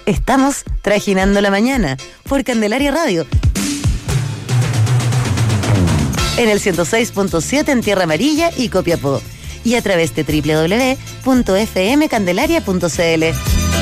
Estamos trajinando la mañana por Candelaria Radio. En el 106.7 en Tierra Amarilla y Copiapó. Y a través de www.fmcandelaria.cl.